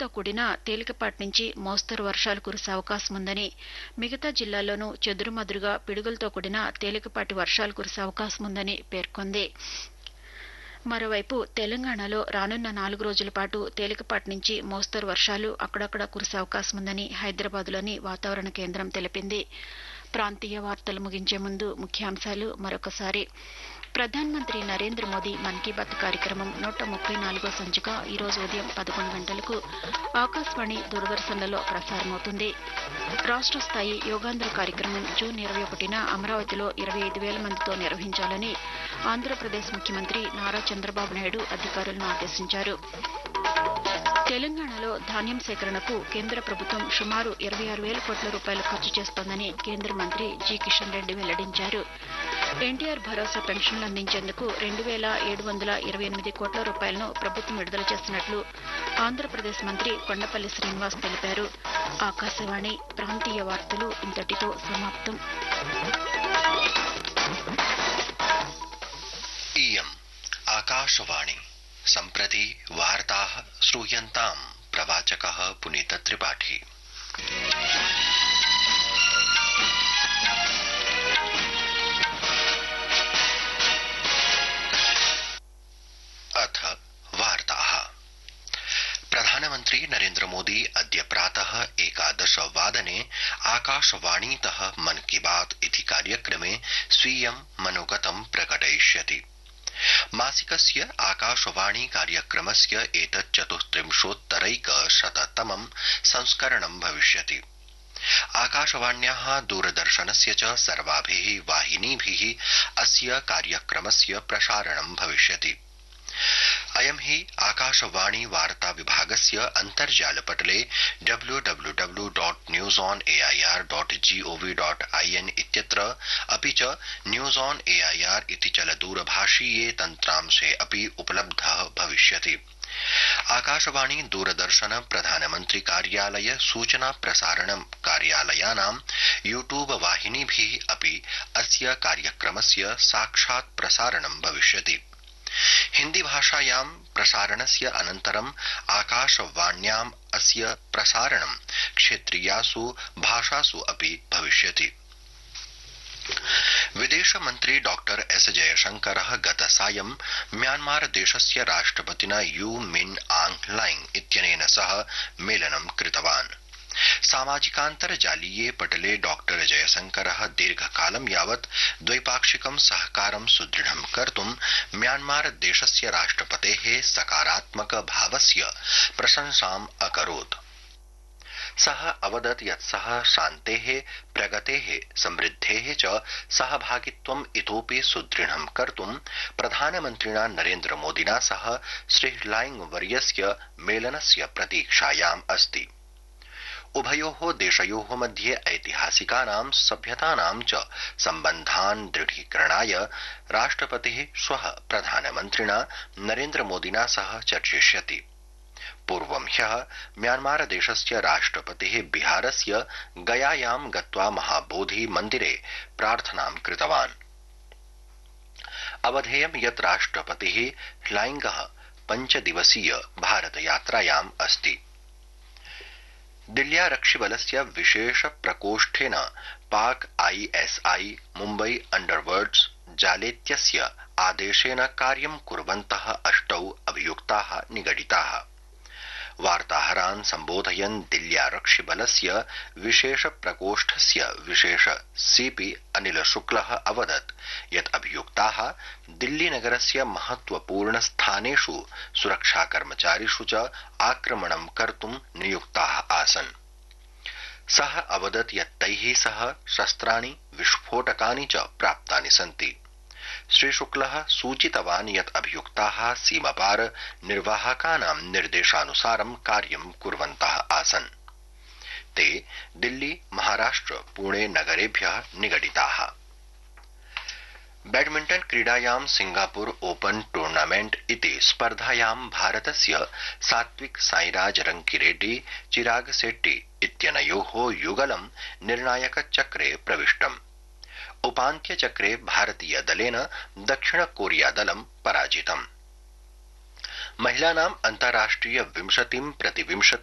పిడుగులతో కూడిన తేలికపాటి నుంచి మోస్తరు వర్షాలు కురిసే అవకాశం ఉందని, మిగతా జిల్లాల్లోనూ చెదురుమదురుగా పిడుగులతో కూడిన తేలికపాటి వర్షాలు కురిసే అవకాశం ఉందని పేర్కొంది. మరోవైపు తెలంగాణలో రానున్న 4 రోజుల పాటు తేలికపాటి నుంచి మోస్తరు వర్షాలు అక్కడక్కడ కురిసే అవకాశం ఉందని హైదరాబాద్లోని వాతావరణ కేంద్రం తెలిపింది. ప్రాంతీయ వార్తలు ముగించే ముందు ముఖ్యాంశాలు మరొకసారి. ప్రధానమంత్రి నరేంద్ర మోదీ మన్ కీ బాత్ కార్యక్రమం 134వ సంచిక ఈ రోజు ఉదయం 11 గంటలకు ఆకాశవాణి, దూరదర్శన్లలో ప్రసారమవుతుంది. రాష్ట్ర స్థాయి యోగాంధ్ర కార్యక్రమం జూన్ 21న అమరావతిలో 25,000 మందితో నిర్వహించాలని ఆంధ్రప్రదేశ్ ముఖ్యమంత్రి నారా చంద్రబాబు నాయుడు అధికారులను ఆదేశించారు. తెలంగాణలో ధాన్యం సేకరణకు కేంద్ర ప్రభుత్వం సుమారు 26,000 కోట్ల రూపాయలు ఖర్చు చేస్తోందని కేంద్ర మంత్రి జి కిషన్ రెడ్డి వెల్లడించారు. ఎన్టీఆర్ భరోసా పెన్షన్లు అందించేందుకు 2,728 కోట్ల రూపాయలను ప్రభుత్వం విడుదల చేసినట్లు ఆంధ్రప్రదేశ్ మంత్రి కొండపల్లి శ్రీనివాస్ తెలిపారు. ఆకాశవాణి ప్రాంతీయ వార్తలు ఇంతటితో సమాప్తం. आकाशवाणी सम्प्रति वार्ताः श्रूयन्ताम्. प्रवाचकः पुनीत त्रिपाठी. अथ वार्ताः. प्रधानमन्त्री नरेन्द्र मोदी अद्य प्रातः 11 वादने आकाशवाणीतः मन की बात इति कार्यक्रमे स्वीयं मनोगतं प्रकटयिष्यति. मासिकस्य आकाशवाणी कार्यक्रमस्य एतत् 34,100तमं संस्करणं भविष्यति. आकाशवाण्याः दूरदर्शनस्य च सर्वाभिः वाहिनीभिः अस्य कार्यक्रमस्य प्रसारणं भविष्यति. अयं हि आकाशवाणी वार्ता विभागस्य अन्तर्जालपटले www.newsonair.gov.in इत्यत्र अपि च न्यूज ऑन एआईआर इति चलदूरभाषीये तन्त्रांशे अपि उपलब्धः भविष्यति. आकाशवाणी, दूरदर्शन, प्रधानमन्त्री कार्यालय, सूचना प्रसारण कार्यालयानां यूट्यूब वाहिनीभिः अपि अस्य कार्यक्रमस्य साक्षात् प्रसारणं भविष्यति. हिन्दी भाषायां प्रसारणस्य अनन्तरं आकाशवाण्याम् अस्य प्रसारणं क्षेत्रीयासु भाषासु अपि भविष्यति. विदेशमन्त्री डॉक्टर एस जयशंकरः गतसायं म्यांमार देशस्य राष्ट्रपतिना यू मिन आंग ह्लाइंग इत्यनेन सह मेलनं कृतवान्. सामाजिकान्तर्जालीये पटले डॉक्टर जयशंकरः दीर्घकालं यावत् द्वैपाक्षिकं सहकारं सुदृढं कर्तुं म्यांमार देशस्य राष्ट्रपतेः सकारात्मक भावस्य प्रशंसाम् अकरोत्. सः अवदत् यत् सः शान्तेः, प्रगतेः, समृद्धेः च सहभागित्वम् इतोपि सुदृढं कर्तुं प्रधानमन्त्रिणा नरेन्द्र मोदिना सह श्री ह्लाइंग वर्यस्य मेलनस्य प्रतीक्षायाम् अस्ति. उभयोः देशयोः मध्ये ऐतिहासिकानां सभ्यतानां च सम्बन्धान् दृढीकरणाय राष्ट्रपतिः श्वः प्रधानमन्त्रिणा नरेन्द्र मोदिना सह चर्चिष्यति. पूर्वं ह्यः म्यांमार देशस्य राष्ट्रपतिः बिहारस्य गयायां गत्वा महाबोधि मन्दिरे प्रार्थनां कृतवान्. अवधेयं यत् राष्ट्रपतिः ह्लाइंगः 5 दिवसीय भारत यात्रायाम् अस्ति. दिल्ल्यारक्षिबलस्य विशेष प्रकोष्ठेन पाक आईएसआई मुम्बई अंडरवर्ल्ड्स जालेत्यस्य आदेशेन कार्यं कुर्वन्तः 8 अभियुक्ताः निगडिताः. वार्ताहरान् सम्बोधयन् दिल्ल्यारक्षिबलस्य विशेष प्रकोष्ठस्य विशेष सीपी अनिल शुक्लः अवदत् यत् अभियुक्ताः दिल्लीनगरस्य महत्वपूर्ण स्थानेषु सुरक्षाकर्मचारिषु च आक्रमणं कर्तुं नियुक्ताः आसन्. सः अवदत् यत् तैः सह शस्त्राणि, विस्फोटकानि च प्राप्तानि सन्ति. श्री शुक्लः सूचितवान् यत् अभियुक्ताः सीमापार निर्वाहकानां निर्देशानुसारं कार्यं कुर्वन्तः आसन्. ते दिल्ली, महाराष्ट्र, पुणे नगरेभ्यः निगडिताः. बैडमिण्टन क्रीडायां सिंगापुर ओपन टूर्नामेंट इति स्पर्धायां भारतस्य सात्विक साईराज रंकिरेड्डी, चिराग शेट्टी इत्यनयोः युगलं निर्णायकचक्रे प्रविष्टम्. उपान्त्यचक्रे भारतीय दलेन दक्षिण कोरिया दलं पराजितम्. महिलानां अन्ताराष्ट्रिय 20 प्रति 20